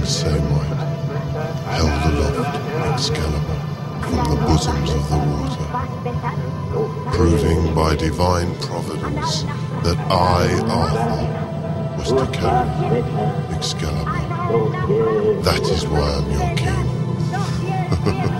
Samite held aloft Excalibur from the bosoms of the water, proving by divine providence that I, Arthur, was to carry Excalibur. That is why I'm your king.